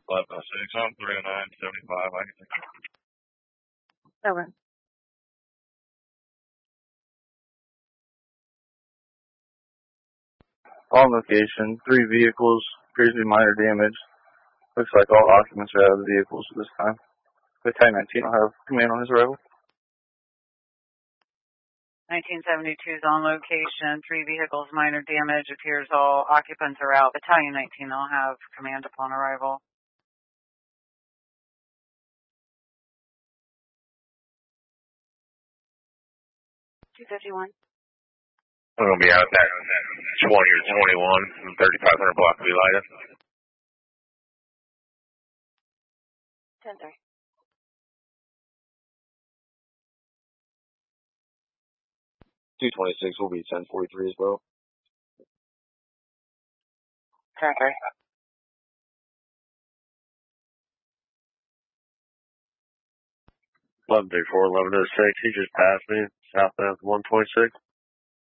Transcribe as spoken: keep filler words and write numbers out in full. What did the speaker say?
eleven oh six, I'm three oh nine seventy-five. I can take it. Okay. On location, three vehicles, appears to be minor damage. Looks like all occupants are out of the vehicles at this time. Battalion nineteen will have command on his arrival. nineteen seventy-two is on location. Three vehicles, minor damage. Appears all occupants are out. Battalion nineteen will have command upon arrival. two fifty-one. I'm going to be out that twenty or twenty-one from thirty-five hundred block of Elida. ten three. two twenty-six will be ten forty-three as well. ten three. eleven thirty-four, eleven oh six, he just passed me, south of one twenty-six.